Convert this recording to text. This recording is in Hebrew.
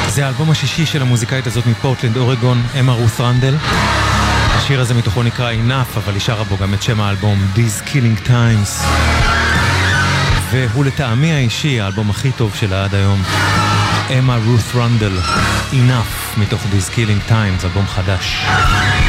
זה האלבום השישי של המוזיקאית הזאת מפורטלנד, אורגון, אמה רות רנדל. השיר הזה מתוכו נקרא Enough, אבל היא שרה בו גם את שם האלבום These Killing Times. והוא לטעמי האישי האלבום הכי טוב שלה עד היום. אמה רות רנדל, Enough, מתוך These Killing Times, אלבום חדש.